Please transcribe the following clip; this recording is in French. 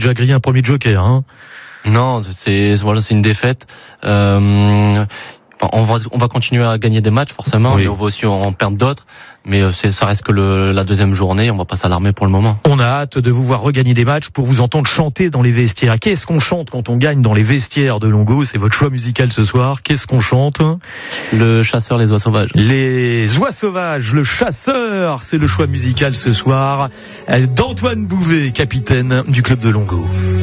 déjà grillé un premier joker, hein. Non, c'est une défaite. On va continuer à gagner des matchs forcément, mais on va aussi en perdre d'autres. Mais ça reste que la deuxième journée, on va pas s'alarmer pour le moment. On a hâte de vous voir regagner des matchs pour vous entendre chanter dans les vestiaires. Qu'est-ce qu'on chante quand on gagne dans les vestiaires de Longo? C'est votre choix musical ce soir. Qu'est-ce qu'on chante? Le chasseur, les oies sauvages. Les oies sauvages, le chasseur, c'est le choix musical ce soir d'Antoine Bouvet, capitaine du club de Longo.